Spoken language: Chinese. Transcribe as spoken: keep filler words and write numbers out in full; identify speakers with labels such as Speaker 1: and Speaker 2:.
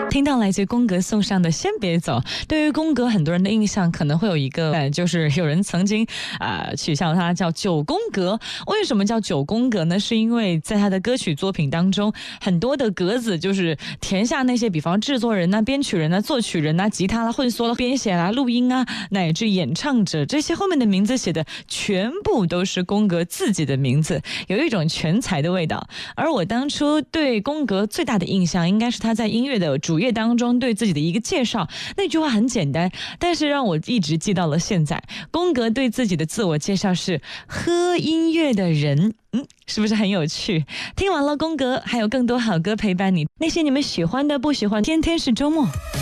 Speaker 1: 听到来自宫格送上的《先别走》，对于宫格很多人的印象可能会有一个，呃、就是有人曾经啊、呃、取笑他叫九宫格。为什么叫九宫格呢？是因为在他的歌曲作品当中，很多的格子就是填下那些，比方制作人啊、编曲人啊、作曲人啊、吉他啦、混缩啦、编写啦、录音啊，乃至演唱者，这些后面的名字写的全部都是宫格自己的名字，有一种全才的味道。而我当初对宫格最大的印象，应该是他在音乐的主页当中对自己的一个介绍，那句话很简单，但是让我一直记到了现在。宫格对自己的自我介绍是喝音乐的人，嗯，是不是很有趣？听完了宫格，还有更多好歌陪伴你，那些你们喜欢的不喜欢，天天是周末。